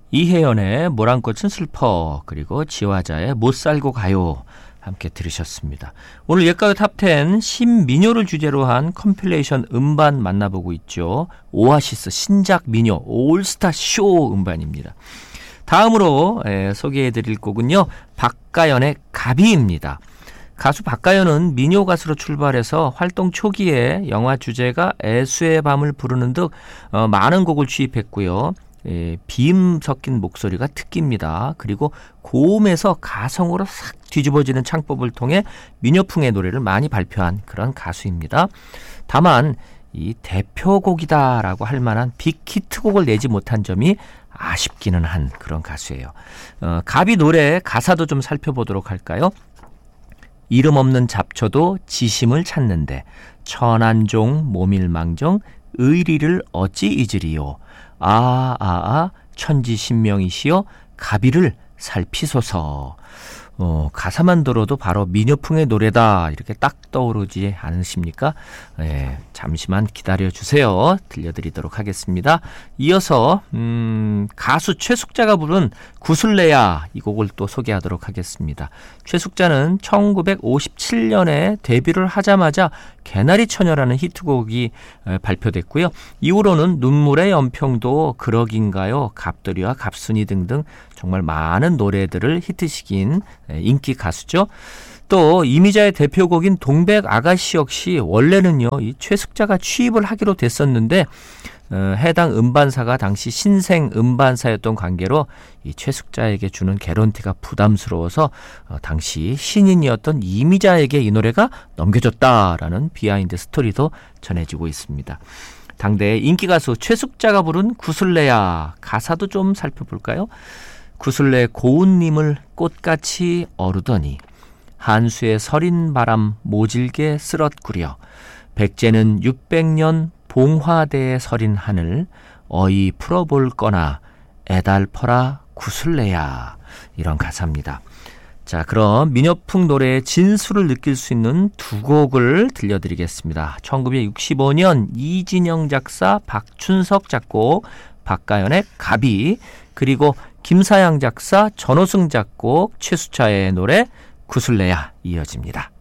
이혜연의 모란꽃은 슬퍼, 그리고 지화자의 못살고 가요 함께 들으셨습니다. 오늘 옛가요 탑10 신민요를 주제로 한 컴필레이션 음반 만나보고 있죠. 오아시스 신작 민요 올스타 쇼 음반입니다. 다음으로 소개해드릴 곡은요, 박가연의 가비입니다. 가수 박가연은 민요 가수로 출발해서 활동 초기에 영화 주제가 애수의 밤을 부르는 등 많은 곡을 취입했고요. 비음 섞인 목소리가 특기입니다. 그리고 고음에서 가성으로 싹 뒤집어지는 창법을 통해 민요풍의 노래를 많이 발표한 그런 가수입니다. 다만 이 대표곡이다라고 할 만한 빅히트곡을 내지 못한 점이 아쉽기는 한 그런 가수예요. 가비 노래 가사도 좀 살펴보도록 할까요? 이름 없는 잡초도 지심을 찾는데 천안종 모밀망정 의리를 어찌 잊으리요. 천지신명이시여 가비를 살피소서. 가사만 들어도 바로 민요풍의 노래다 이렇게 딱 떠오르지 않으십니까? 잠시만 기다려주세요. 들려드리도록 하겠습니다. 이어서 가수 최숙자가 부른 구슬레야 이 곡을 또 소개하도록 하겠습니다. 최숙자는 1957년에 데뷔를 하자마자 개나리 처녀라는 히트곡이 발표됐고요. 이후로는 눈물의 연평도, 그러긴가요, 갑돌이와 갑순이 등등 정말 많은 노래들을 히트시킨 인기 가수죠. 또 이미자의 대표곡인 동백 아가씨 역시 원래는요, 이 최숙자가 취입을 하기로 됐었는데 해당 음반사가 당시 신생 음반사였던 관계로 이 최숙자에게 주는 개런티가 부담스러워서 당시 신인이었던 이미자에게 이 노래가 넘겨졌다라는 비하인드 스토리도 전해지고 있습니다. 당대의 인기 가수 최숙자가 부른 구슬레야 가사도 좀 살펴볼까요? 구슬레 고운님을 꽃같이 어루더니 한수의 서린 바람 모질게 쓸었구려 백제는 600년 봉화대에 서린 하늘 어이 풀어볼 거나 애달퍼라 구슬레야 이런 가사입니다. 자, 그럼 민요풍 노래의 진수를 느낄 수 있는 두 곡을 들려드리겠습니다. 1965년 이진영 작사 박춘석 작곡 박가연의 가비, 그리고 김사양 작사 전호승 작곡 최수차의 노래 구슬레야 이어집니다.